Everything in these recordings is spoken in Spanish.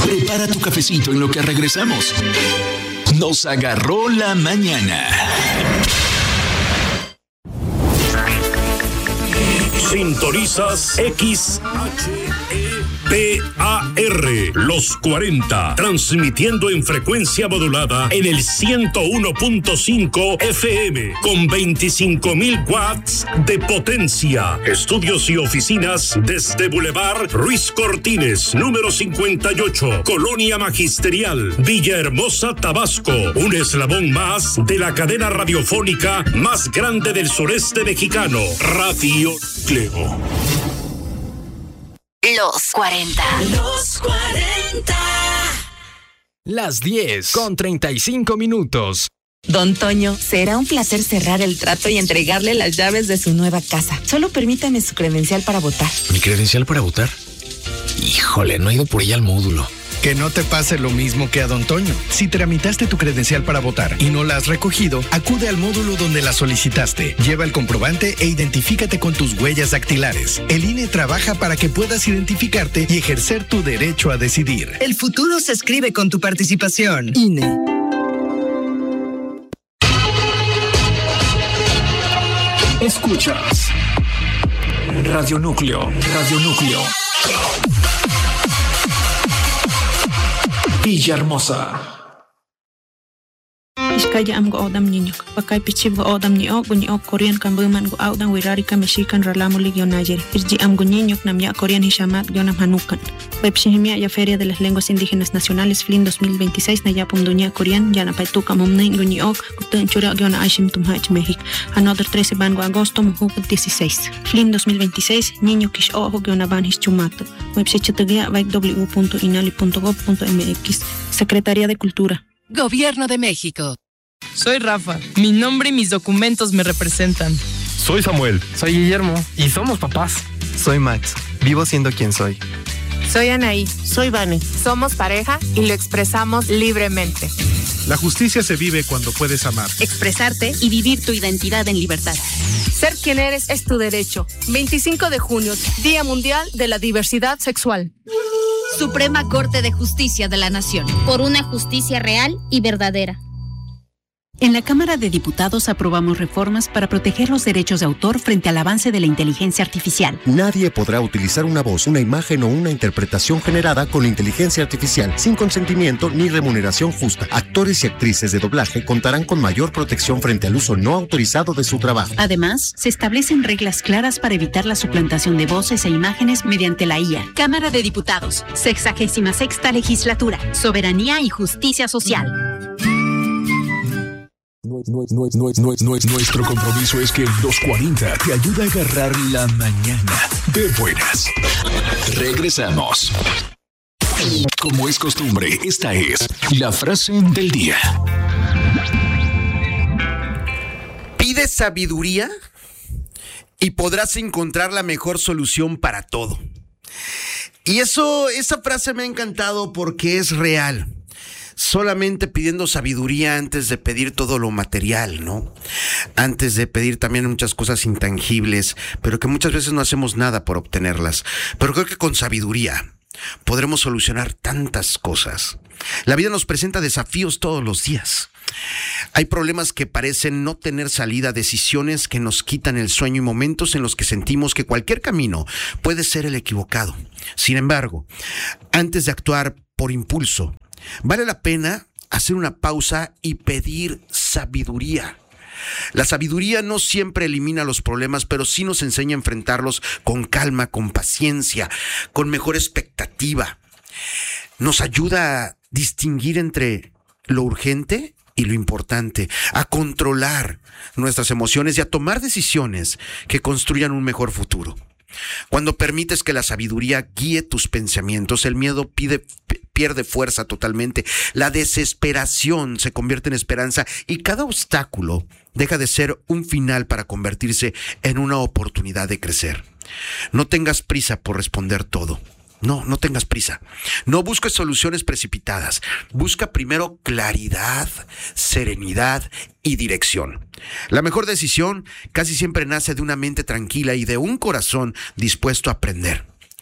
Prepara tu cafecito en lo que regresamos. Nos agarró la mañana. Sintonizas XHEPAR, los 40, transmitiendo en frecuencia modulada en el 101.5 FM, con 25,000 watts de potencia. Estudios y oficinas desde Boulevard Ruiz Cortines, número 58, Colonia Magisterial, Villahermosa, Tabasco. Un eslabón más de la cadena radiofónica más grande del sureste mexicano, Radio Cleo. Los 40. Los 40. Las 10:35. Don Toño, será un placer cerrar el trato y entregarle las llaves de su nueva casa. Solo permítame su credencial para votar. ¿Mi credencial para votar? Híjole, no he ido por ella al módulo. Que no te pase lo mismo que a Don Toño. Si tramitaste tu credencial para votar y no la has recogido, acude al módulo donde la solicitaste. Lleva el comprobante e identifícate con tus huellas dactilares. El INE trabaja para que puedas identificarte y ejercer tu derecho a decidir. El futuro se escribe con tu participación. INE. Escuchas Radio Núcleo. Villahermosa. Iskaya am go odam niñok. Pakay pichib go odam niok Korean kambuman go odam wirari kameshikan ralamulig yon ayer. Irji am go niñok nam ya Korean hishamat yonam hanukan. Webshimia ya Feria de las Lenguas Indígenas Nacionales FLIN 2026 na yapum dunia Korean ya na paituka mumne go niok kutun chura yona aishim tumhach México. Another 13 ban go agosto muhuk 16. FLIN 2026 niño kish ojo yona ban hischumato. Websitegia www.inali.gov.mx. Secretaría de Cultura. Gobierno de México. Soy Rafa. Mi nombre y mis documentos me representan. Soy Samuel. Soy Guillermo. Y somos papás. Soy Max. Vivo siendo quien soy. Soy Anaí. Soy Vane. Somos pareja y lo expresamos libremente. La justicia se vive cuando puedes amar, expresarte y vivir tu identidad en libertad. Ser quien eres es tu derecho. 25 de junio, Día Mundial de la Diversidad Sexual. Suprema Corte de Justicia de la Nación. Por una justicia real y verdadera. En la Cámara de Diputados aprobamos reformas para proteger los derechos de autor frente al avance de la inteligencia artificial. Nadie podrá utilizar una voz, una imagen o una interpretación generada con inteligencia artificial sin consentimiento ni remuneración justa. Actores y actrices de doblaje contarán con mayor protección frente al uso no autorizado de su trabajo. Además, se establecen reglas claras para evitar la suplantación de voces e imágenes mediante la IA. Cámara de Diputados, 66ª Legislatura, Soberanía y Justicia Social. Nuestro compromiso es que los 40 te ayude a agarrar la mañana de buenas. Regresamos. Como es costumbre, esta es la frase del día. Pide sabiduría y podrás encontrar la mejor solución para todo. Y esa frase me ha encantado porque es real. Solamente pidiendo sabiduría antes de pedir todo lo material, ¿no? Antes de pedir también muchas cosas intangibles, pero que muchas veces no hacemos nada por obtenerlas. Pero creo que con sabiduría podremos solucionar tantas cosas. La vida nos presenta desafíos todos los días. Hay problemas que parecen no tener salida, decisiones que nos quitan el sueño y momentos en los que sentimos que cualquier camino puede ser el equivocado. Sin embargo, antes de actuar por impulso, vale la pena hacer una pausa y pedir sabiduría. La sabiduría no siempre elimina los problemas, pero sí nos enseña a enfrentarlos con calma, con paciencia, con mejor expectativa. Nos ayuda a distinguir entre lo urgente y lo importante, a controlar nuestras emociones y a tomar decisiones que construyan un mejor futuro. Cuando permites que la sabiduría guíe tus pensamientos, el miedo pierde fuerza totalmente, la desesperación se convierte en esperanza y cada obstáculo deja de ser un final para convertirse en una oportunidad de crecer. No tengas prisa por responder todo. No tengas prisa. No busques soluciones precipitadas. Busca primero claridad, serenidad y dirección. La mejor decisión casi siempre nace de una mente tranquila y de un corazón dispuesto a aprender.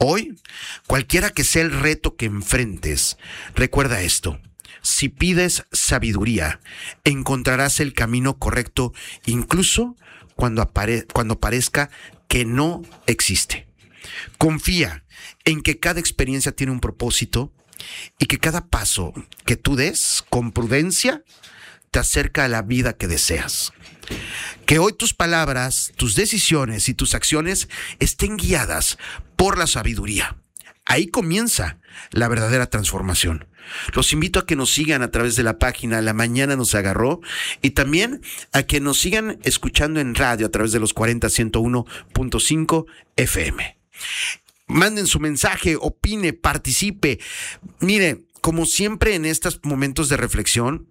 Hoy, cualquiera que sea el reto que enfrentes, recuerda esto. Si pides sabiduría, encontrarás el camino correcto, incluso cuando parezca que no existe. Confía en que cada experiencia tiene un propósito y que cada paso que tú des con prudencia te acerca a la vida que deseas. Que hoy tus palabras, tus decisiones y tus acciones estén guiadas por la sabiduría. Ahí comienza la verdadera transformación. Los invito a que nos sigan a través de la página La Mañana Nos Agarró y también a que nos sigan escuchando en radio a través de los 40-101.5 FM. Manden su mensaje, opine, participe. Mire, como siempre en estos momentos de reflexión,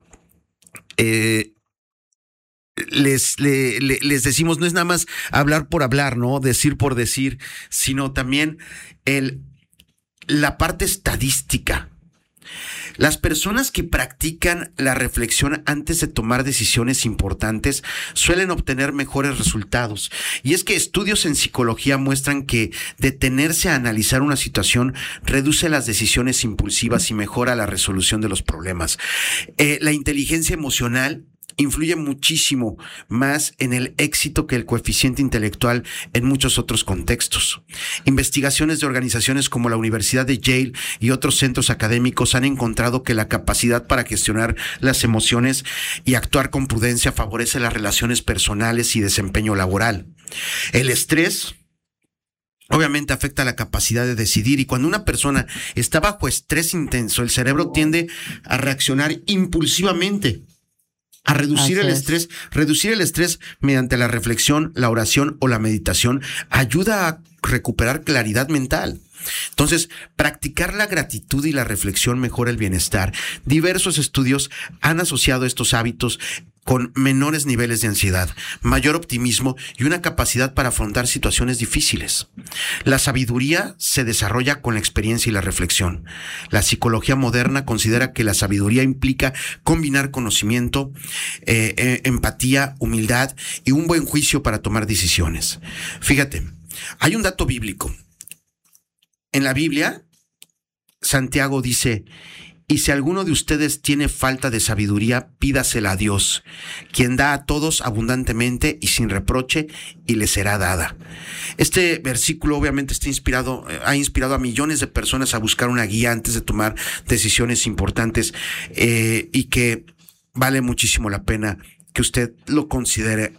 les decimos, no es nada más hablar por hablar, ¿no? Decir por decir, sino también la parte estadística. Las personas que practican la reflexión antes de tomar decisiones importantes suelen obtener mejores resultados. Y es que estudios en psicología muestran que detenerse a analizar una situación reduce las decisiones impulsivas y mejora la resolución de los problemas. La inteligencia emocional influye muchísimo más en el éxito que el coeficiente intelectual en muchos otros contextos. Investigaciones de organizaciones como la Universidad de Yale y otros centros académicos han encontrado que la capacidad para gestionar las emociones y actuar con prudencia favorece las relaciones personales y desempeño laboral. El estrés obviamente afecta la capacidad de decidir, y cuando una persona está bajo estrés intenso, el cerebro tiende a reaccionar impulsivamente, a reducir el estrés. Reducir el estrés mediante la reflexión, la oración o la meditación ayuda a recuperar claridad mental. Entonces, practicar la gratitud y la reflexión mejora el bienestar. Diversos estudios han asociado estos hábitos con menores niveles de ansiedad, mayor optimismo y una capacidad para afrontar situaciones difíciles. La sabiduría se desarrolla con la experiencia y la reflexión. La psicología moderna considera que la sabiduría implica combinar conocimiento, empatía, humildad y un buen juicio para tomar decisiones. Fíjate, hay un dato bíblico. En la Biblia, Santiago dice: y si alguno de ustedes tiene falta de sabiduría, pídasela a Dios, quien da a todos abundantemente y sin reproche, y le será dada. Este versículo obviamente ha inspirado a millones de personas a buscar una guía antes de tomar decisiones importantes, y que vale muchísimo la pena que usted lo considere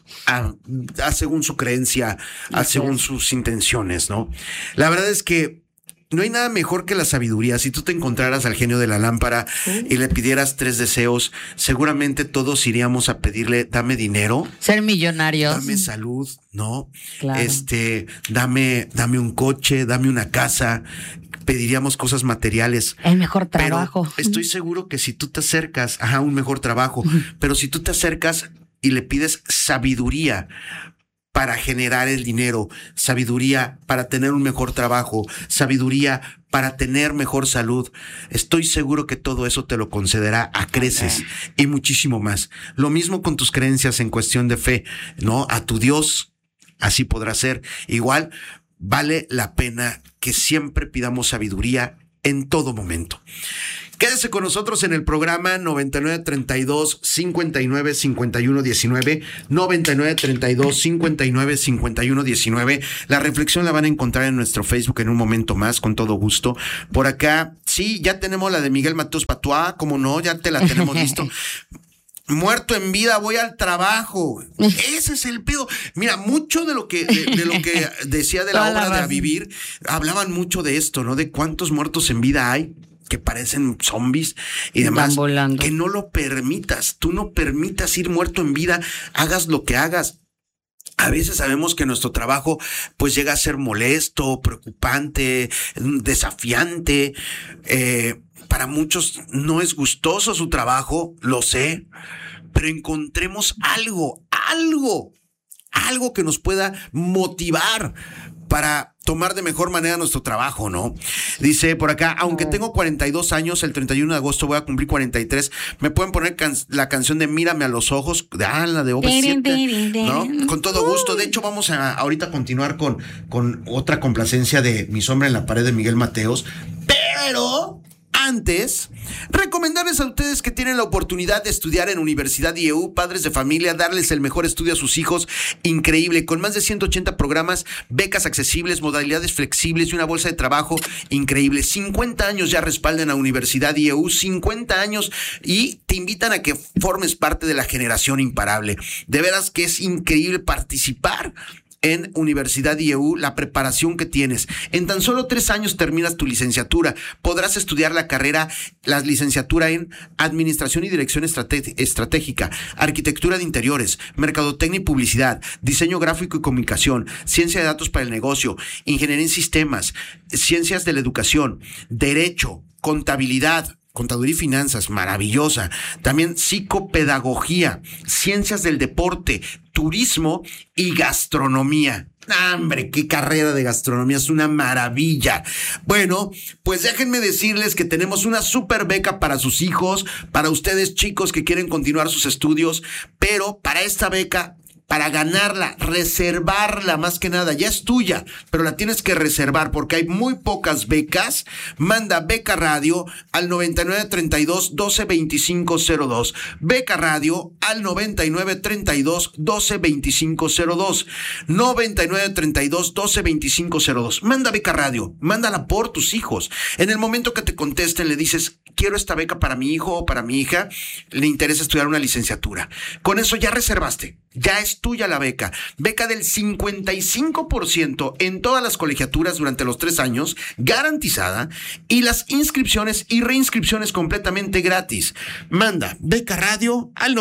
según su creencia, según sus intenciones, ¿no? La verdad es que no hay nada mejor que la sabiduría. Si tú te encontraras al genio de la lámpara y le pidieras 3 deseos, seguramente todos iríamos a pedirle: dame dinero, ser millonarios, dame salud, ¿no? Claro. Dame un coche, dame una casa. Pediríamos cosas materiales. El mejor trabajo. Pero estoy seguro que si tú te acercas, un mejor trabajo, pero si tú te acercas y le pides sabiduría para generar el dinero, sabiduría para tener un mejor trabajo, sabiduría para tener mejor salud, estoy seguro que todo eso te lo concederá a creces y muchísimo más. Lo mismo con tus creencias en cuestión de fe, ¿no? A tu Dios, así podrá ser. Igual, vale la pena que siempre pidamos sabiduría en todo momento. Quédese con nosotros en el programa 9932-595119, 9932-595119. La reflexión la van a encontrar en nuestro Facebook en un momento más, con todo gusto. Por acá, sí, ya tenemos la de Miguel Matos Patuá, como no, ya te la tenemos listo. Muerto en vida, voy al trabajo. Ese es el pedo. Mira, mucho de lo que decía de la obra de A Vivir, hablaban mucho de esto, ¿no? De cuántos muertos en vida hay que parecen zombies y demás. Que no lo permitas. Tú no permitas ir muerto en vida. Hagas lo que hagas. A veces sabemos que nuestro trabajo pues llega a ser molesto, preocupante, desafiante. Para muchos no es gustoso su trabajo, lo sé, pero encontremos algo que nos pueda motivar para tomar de mejor manera nuestro trabajo, ¿no? Dice por acá, aunque tengo 42 años, el 31 de agosto voy a cumplir 43, ¿me pueden poner la canción de Mírame a los ojos? La de OV7, ¿no? Con todo gusto. De hecho, vamos a ahorita continuar con otra complacencia de Mi sombra en la pared de Miguel Mateos, pero antes, recomendarles a ustedes que tienen la oportunidad de estudiar en Universidad IEU, padres de familia, darles el mejor estudio a sus hijos, increíble, con más de 180 programas, becas accesibles, modalidades flexibles y una bolsa de trabajo increíble. 50 años ya respaldan a Universidad IEU, 50 años, y te invitan a que formes parte de la generación imparable. De veras que es increíble participar en Universidad IEU, la preparación que tienes. En tan solo 3 años terminas tu licenciatura. Podrás estudiar la licenciatura en Administración y Dirección Estratégica, Arquitectura de Interiores, Mercadotecnia y Publicidad, Diseño Gráfico y Comunicación, Ciencia de Datos para el Negocio, Ingeniería en Sistemas, Ciencias de la Educación, Derecho, Contabilidad, Contaduría y Finanzas, maravillosa. También psicopedagogía, ciencias del deporte, turismo y gastronomía. ¡Hombre, qué carrera de gastronomía! Es una maravilla. Bueno, pues déjenme decirles que tenemos una super beca para sus hijos, para ustedes chicos que quieren continuar sus estudios, pero para esta beca, para ganarla, reservarla más que nada, ya es tuya, pero la tienes que reservar porque hay muy pocas becas. Manda Beca Radio al 9932-122502. Beca Radio al 9932-122502. 9932-122502. Manda Beca Radio, mándala por tus hijos. En el momento que te contesten le dices, quiero esta beca para mi hijo o para mi hija, le interesa estudiar una licenciatura. Con eso ya reservaste. Ya es tuya la beca. Beca del 55% en todas las colegiaturas durante los 3 años, garantizada, y las inscripciones y reinscripciones completamente gratis. Manda Beca Radio al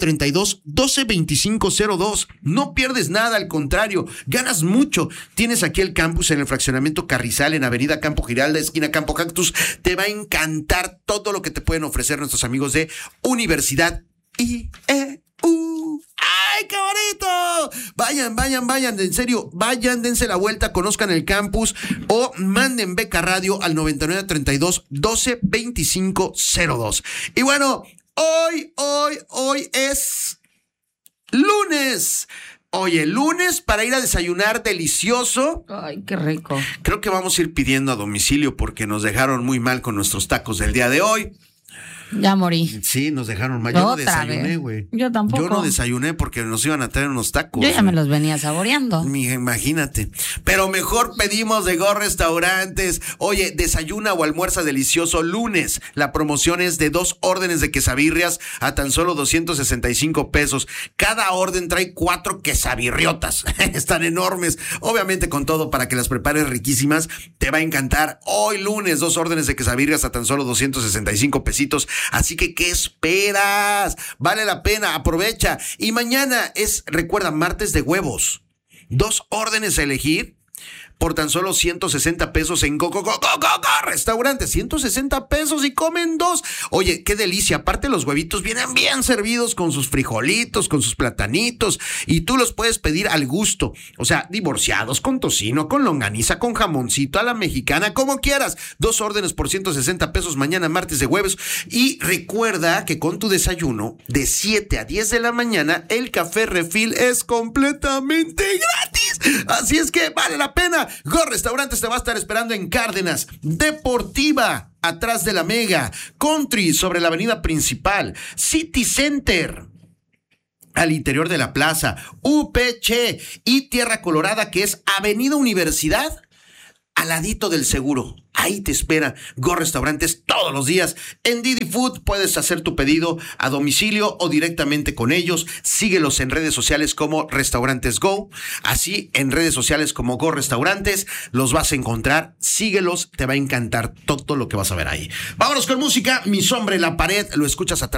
9932-122502. No pierdes nada, al contrario, ganas mucho. Tienes aquí el campus en el fraccionamiento Carrizal, en Avenida Campo Giralda, esquina Campo Cactus. Te va a encantar todo lo que te pueden ofrecer nuestros amigos de Universidad IEU. ¡Ay, qué bonito! Vayan, en serio, vayan, dense la vuelta, conozcan el campus o manden Beca Radio al 9932-122502. Y bueno, hoy es lunes. Oye, lunes para ir a desayunar delicioso. Ay, qué rico. Creo que vamos a ir pidiendo a domicilio porque nos dejaron muy mal con nuestros tacos del día de hoy. Ya morí. Sí, nos dejaron mal. Yo no desayuné, güey. Yo tampoco. Yo no desayuné porque nos iban a traer unos tacos. Yo ya me los venía saboreando. Imagínate. Pero mejor pedimos de Go Restaurantes. Oye, desayuna o almuerza delicioso lunes. La promoción es de 2 órdenes de quesabirrias a tan solo 265 pesos. Cada orden trae 4 quesabirriotas. Están enormes. Obviamente con todo para que las prepares riquísimas. Te va a encantar. Hoy lunes, 2 órdenes de quesabirrias a tan solo 265 pesitos. Así que, ¿qué esperas? Vale la pena, aprovecha. Y mañana recuerda, martes de huevos. 2 órdenes a elegir por tan solo 160 pesos en Go Restaurante. 160 pesos y comen 2. Oye, qué delicia. Aparte, los huevitos vienen bien servidos con sus frijolitos, con sus platanitos, y tú los puedes pedir al gusto. O sea, divorciados, con tocino, con longaniza, con jamoncito, a la mexicana, como quieras. 2 órdenes por 160 pesos mañana, martes de huevos. Y recuerda que con tu desayuno, de 7 a 10 de la mañana, el café refill es completamente gratis. Así es que vale la pena. Go Restaurantes te va a estar esperando en Cárdenas, Deportiva, atrás de la Mega, Country, sobre la avenida principal, City Center, al interior de la plaza, UPC y Tierra Colorada, que es Avenida Universidad, al ladito del seguro. Ahí te espera Go Restaurantes todos los días. En Didi Food puedes hacer tu pedido a domicilio o directamente con ellos. Síguelos en redes sociales como Restaurantes Go. Así, en redes sociales como Go Restaurantes, los vas a encontrar. Síguelos, te va a encantar todo lo que vas a ver ahí. Vámonos con música. Mi sombra en la pared, lo escuchas a